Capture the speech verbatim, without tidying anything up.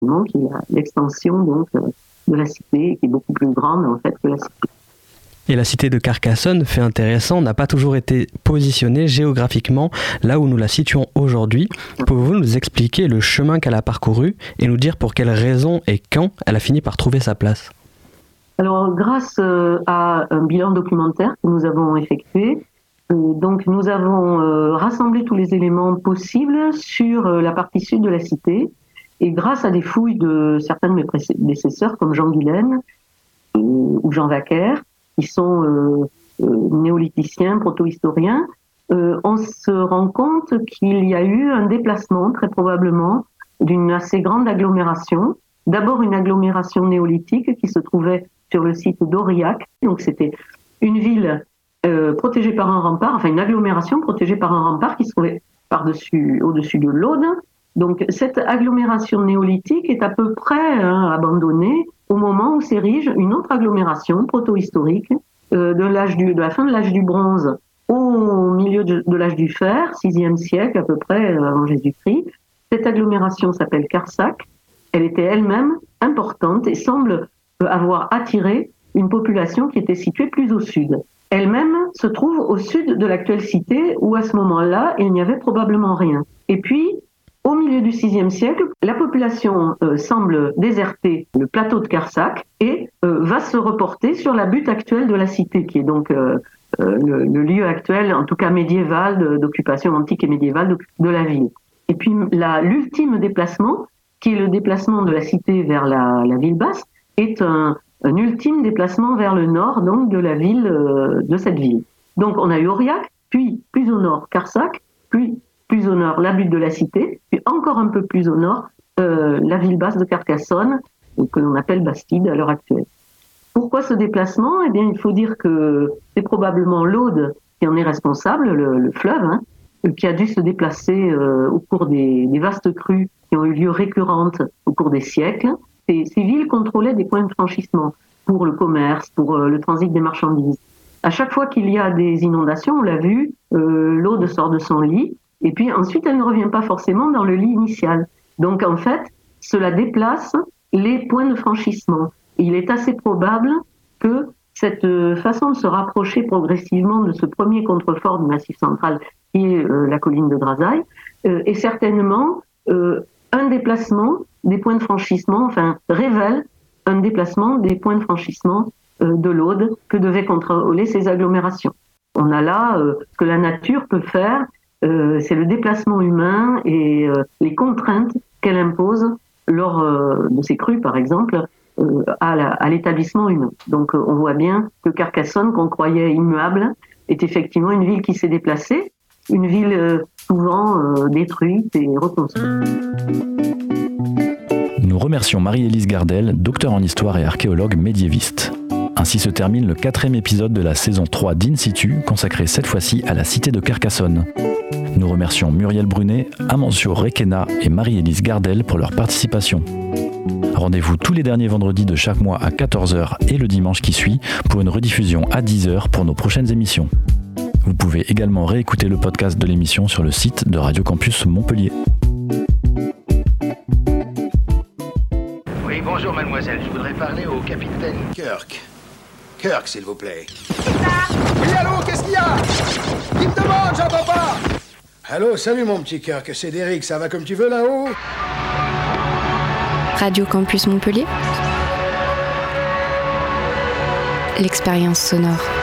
qui est la, l'extension donc de la cité, qui est beaucoup plus grande en fait que la cité. Et la cité de Carcassonne, fait intéressant, n'a pas toujours été positionnée géographiquement là où nous la situons aujourd'hui. Pouvez-vous nous expliquer le chemin qu'elle a parcouru et nous dire pour quelles raisons et quand elle a fini par trouver sa place ? Alors, grâce à un bilan documentaire que nous avons effectué, donc nous avons rassemblé tous les éléments possibles sur la partie sud de la cité, et grâce à des fouilles de certains de mes prédécesseurs comme Jean Guilaine ou Jean Vaquer, qui sont euh, euh, néolithiciens, proto-historiens, euh, on se rend compte qu'il y a eu un déplacement, très probablement, d'une assez grande agglomération. D'abord une agglomération néolithique qui se trouvait sur le site d'Aurillac. Donc c'était une ville euh, protégée par un rempart, enfin une agglomération protégée par un rempart qui se trouvait par-dessus, au-dessus de l'Aude. Donc cette agglomération néolithique est à peu près hein, abandonnée au moment où s'érige une autre agglomération proto-historique euh, de, l'âge du, de la fin de l'âge du bronze au milieu de, de l'âge du fer, sixième siècle à peu près euh, avant Jésus-Christ. Cette agglomération s'appelle Carsac. Elle était elle-même importante et semble avoir attiré une population qui était située plus au sud. Elle-même se trouve au sud de l'actuelle cité où à ce moment-là, il n'y avait probablement rien. Et puis, au milieu du sixième siècle, la population euh, semble déserter le plateau de Carsac et euh, va se reporter sur la butte actuelle de la cité, qui est donc euh, euh, le, le lieu actuel, en tout cas médiéval, de, d'occupation antique et médiévale de, de la ville. Et puis la, l'ultime déplacement, qui est le déplacement de la cité vers la, la ville basse, est un, un ultime déplacement vers le nord, donc de la ville, euh, de cette ville. Donc on a eu Aurillac, puis plus au nord Carsac, puis plus au nord la butte de la cité, puis encore un peu plus au nord euh, la ville basse de Carcassonne, que l'on appelle Bastide à l'heure actuelle. Pourquoi ce déplacement ? Eh bien, il faut dire que c'est probablement l'Aude qui en est responsable, le, le fleuve, hein, qui a dû se déplacer euh, au cours des, des vastes crues qui ont eu lieu récurrentes au cours des siècles. Ces, ces villes contrôlaient des points de franchissement pour le commerce, pour euh, le transit des marchandises. À chaque fois qu'il y a des inondations, on l'a vu, euh, l'Aude sort de son lit, et puis ensuite elle ne revient pas forcément dans le lit initial. Donc en fait, cela déplace les points de franchissement. Il est assez probable que cette façon de se rapprocher progressivement de ce premier contrefort du Massif central, qui est euh, la colline de Drazailles, euh, est certainement euh, un déplacement des points de franchissement, enfin révèle un déplacement des points de franchissement euh, de l'Aude que devaient contrôler ces agglomérations. On a là euh, ce que la nature peut faire, euh, c'est le déplacement humain et euh, les contraintes qu'elle impose lors euh, de ces crues, par exemple, euh, à, la, à l'établissement humain. Donc euh, on voit bien que Carcassonne, qu'on croyait immuable, est effectivement une ville qui s'est déplacée, une ville euh, souvent euh, détruite et reconstruite. Nous remercions Marie-Élise Gardel, docteure en histoire et archéologue médiéviste. Ainsi se termine le quatrième épisode de la saison trois d'In Situ, consacré cette fois-ci à la cité de Carcassonne. Nous remercions Muriel Brunet, Amancio Requena et Marie-Élise Gardel pour leur participation. Rendez-vous tous les derniers vendredis de chaque mois à quatorze heures et le dimanche qui suit pour une rediffusion à dix heures pour nos prochaines émissions. Vous pouvez également réécouter le podcast de l'émission sur le site de Radio Campus Montpellier. Oui, bonjour mademoiselle, je voudrais parler au capitaine Kirk. Kirk, s'il vous plaît. Oui, allô, qu'est-ce qu'il y a? Il me demande, j'entends pas. Allô, salut mon petit Kirk, c'est Derek, ça va comme tu veux là-haut? Radio Campus Montpellier. L'expérience sonore.